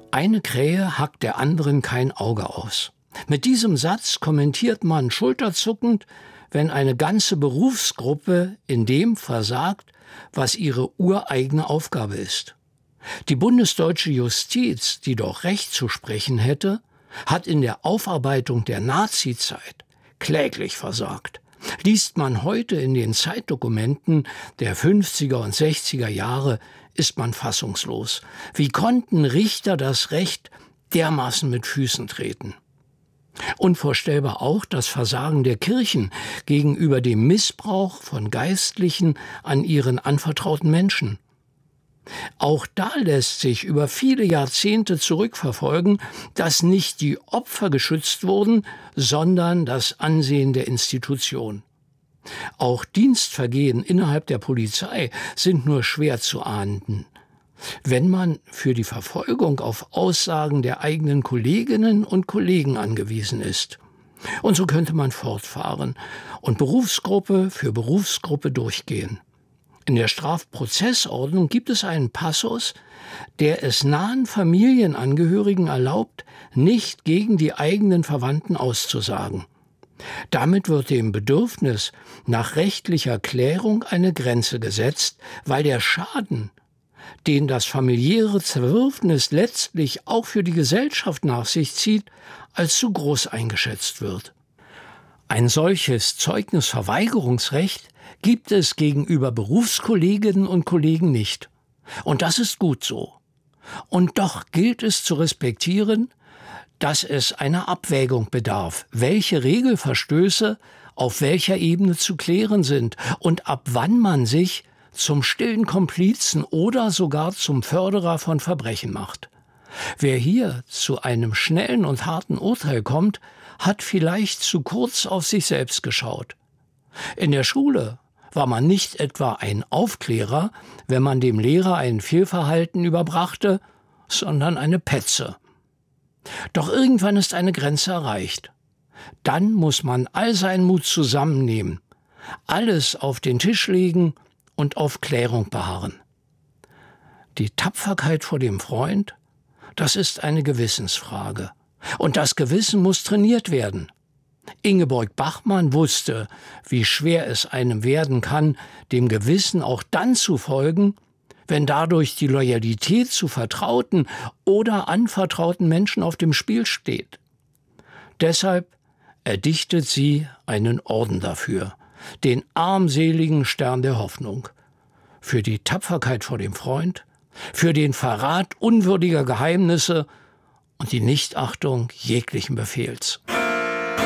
Eine Krähe hackt der anderen kein Auge aus. Mit diesem Satz kommentiert man schulterzuckend, wenn eine ganze Berufsgruppe in dem versagt, was ihre ureigene Aufgabe ist. Die bundesdeutsche Justiz, die doch Recht zu sprechen hätte, hat in der Aufarbeitung der Nazizeit kläglich versagt. Liest man heute in den Zeitdokumenten der 50er und 60er Jahre, ist man fassungslos. Wie konnten Richter das Recht dermaßen mit Füßen treten? Unvorstellbar auch das Versagen der Kirchen gegenüber dem Missbrauch von Geistlichen an ihren anvertrauten Menschen. Auch da lässt sich über viele Jahrzehnte zurückverfolgen, dass nicht die Opfer geschützt wurden, sondern das Ansehen der Institution. Auch Dienstvergehen innerhalb der Polizei sind nur schwer zu ahnden. Wenn man für die Verfolgung auf Aussagen der eigenen Kolleginnen und Kollegen angewiesen ist. Und so könnte man fortfahren und Berufsgruppe für Berufsgruppe durchgehen. In der Strafprozessordnung gibt es einen Passus, der es nahen Familienangehörigen erlaubt, nicht gegen die eigenen Verwandten auszusagen. Damit wird dem Bedürfnis nach rechtlicher Klärung eine Grenze gesetzt, weil der Schaden, den das familiäre Zerwürfnis letztlich auch für die Gesellschaft nach sich zieht, als zu groß eingeschätzt wird. Ein solches Zeugnisverweigerungsrecht gibt es gegenüber Berufskolleginnen und Kollegen nicht. Und das ist gut so. Und doch gilt es zu respektieren, dass es einer Abwägung bedarf, welche Regelverstöße auf welcher Ebene zu klären sind und ab wann man sich zum stillen Komplizen oder sogar zum Förderer von Verbrechen macht. Wer hier zu einem schnellen und harten Urteil kommt, hat vielleicht zu kurz auf sich selbst geschaut. In der Schule war man nicht etwa ein Aufklärer, wenn man dem Lehrer ein Fehlverhalten überbrachte, sondern eine Petze. Doch irgendwann ist eine Grenze erreicht. Dann muss man all seinen Mut zusammennehmen, alles auf den Tisch legen und auf Klärung beharren. Die Tapferkeit vor dem Freund, das ist eine Gewissensfrage. Und das Gewissen muss trainiert werden. Ingeborg Bachmann wusste, wie schwer es einem werden kann, dem Gewissen auch dann zu folgen, wenn dadurch die Loyalität zu vertrauten oder anvertrauten Menschen auf dem Spiel steht. Deshalb erdichtet sie einen Orden dafür, den armseligen Stern der Hoffnung, für die Tapferkeit vor dem Freund, für den Verrat unwürdiger Geheimnisse und die Nichtachtung jeglichen Befehls.